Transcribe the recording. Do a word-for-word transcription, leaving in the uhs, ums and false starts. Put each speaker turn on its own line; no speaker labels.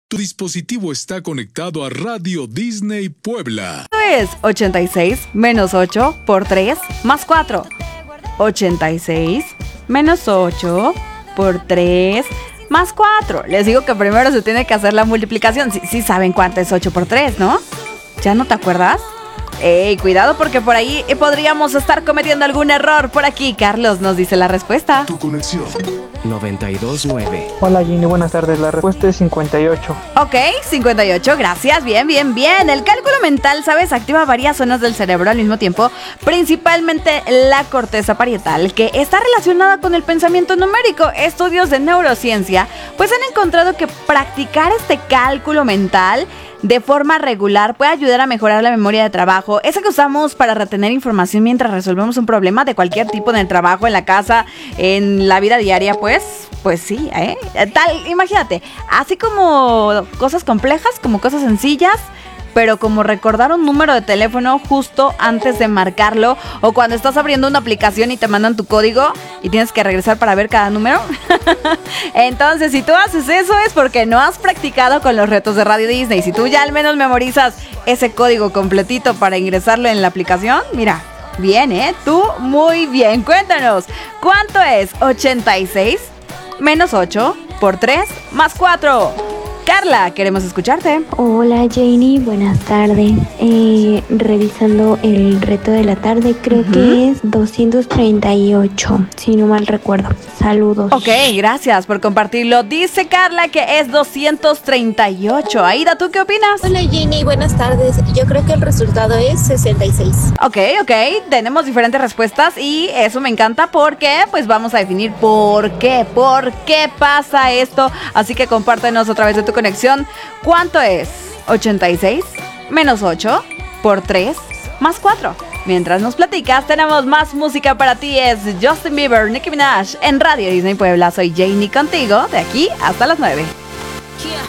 Tu dispositivo está conectado a Radio Disney Puebla.
Es ochenta y seis menos ocho por tres más cuatro. ochenta y seis menos ocho por tres más cuatro. Les digo que primero se tiene que hacer la multiplicación. Sí, sí saben cuánto es ocho por tres, ¿no? ¿Ya no te acuerdas? ¡Ey, cuidado porque por ahí podríamos estar cometiendo algún error! Por aquí, Carlos nos dice la respuesta.
Tu conexión.
noventa y dos nueve.
Hola Ginny, buenas tardes. La respuesta es cincuenta y ocho.
Ok, cincuenta y ocho, gracias. Bien, bien, bien. El cálculo mental, ¿sabes? Activa varias zonas del cerebro al mismo tiempo, principalmente la corteza parietal, que está relacionada con el pensamiento numérico. Estudios de neurociencia pues han encontrado que practicar este cálculo mental de forma regular puede ayudar a mejorar la memoria de trabajo, esa que usamos para retener información mientras resolvemos un problema de cualquier tipo, en el trabajo, en la casa, en la vida diaria, pues, pues sí, ¿eh? Tal, imagínate, así como cosas complejas, como cosas sencillas, pero como recordar un número de teléfono justo antes de marcarlo, o cuando estás abriendo una aplicación y te mandan tu código y tienes que regresar para ver cada número. Entonces, si tú haces eso es porque no has practicado con los retos de Radio Disney. Si tú ya al menos memorizas ese código completito para ingresarlo en la aplicación, mira, bien, ¿eh? Tú muy bien. Cuéntanos, ¿cuánto es ochenta y seis menos ocho por tres más cuatro? Carla, queremos escucharte.
Hola Janie, buenas tardes. Eh, revisando el reto de la tarde, creo uh-huh. que es doscientos treinta y ocho, si no mal recuerdo. Saludos.
Ok, gracias por compartirlo. Dice Carla que es doscientos treinta y ocho. Aida, ¿tú qué opinas?
Hola Janie, buenas tardes. Yo creo que el resultado es sesenta y seis.
Ok, ok, tenemos diferentes respuestas y eso me encanta porque pues vamos a definir por qué, por qué pasa esto. Así que compártenos a través de tu conexión. ¿Cuánto es ochenta y seis menos ocho por tres más cuatro? Mientras nos platicas, tenemos más música para ti. Es Justin Bieber, Nicki Minaj en Radio Disney Puebla. Soy Janie contigo de aquí hasta las nueve.
Yeah.